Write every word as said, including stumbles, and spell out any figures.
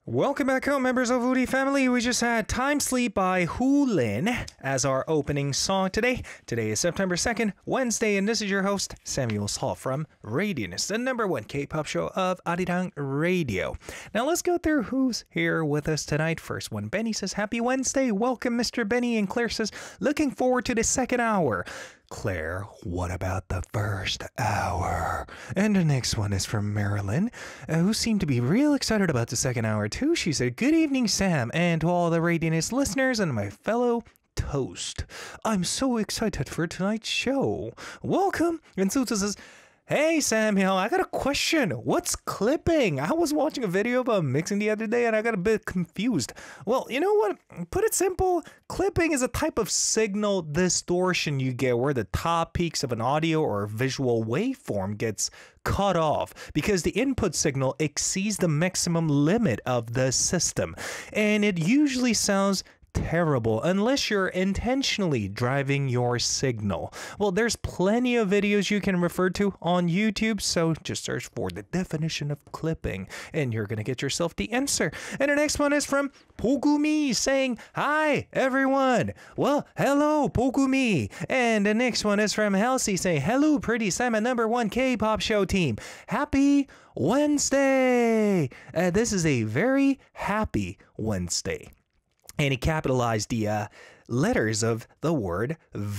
Welcome back home, members of Woody Family. We just had Time Sleep by Huelin as our opening song today. Today is September second, Wednesday, and this is your host, Samuel Hall from Radiance, the number one K-pop show of Arirang Radio. Now let's go through who's here with us tonight. First one, Benny says, Happy Wednesday. Welcome, Mister Benny. And Claire says, looking forward to the second hour. Claire, what about the first hour? And the next one is from Marilyn, uh, who seemed to be real excited about the second hour too. She said, good evening, Sam, and to all the Radiance listeners and my fellow toast. I'm so excited for tonight's show. Welcome. And Suzu says, hey, Samuel, I got a question. What's clipping? I was watching a video about mixing the other day and I got a bit confused. Well, you know what? Put it simple. Clipping is a type of signal distortion you get where the top peaks of an audio or visual waveform gets cut off because the input signal exceeds the maximum limit of the system. And it usually sounds terrible unless you're intentionally driving your signal. Well, there's plenty of videos you can refer to on YouTube, so just search for the definition of clipping and you're gonna get yourself the answer. And the next one is from Pogumi saying, hi everyone. Well, hello Pogumi. And the next one is from Halsey saying, hello Pretty Simon, number one K-pop show team. Happy Wednesday. Uh, this is a very happy Wednesday. And he capitalized the uh, letters of the word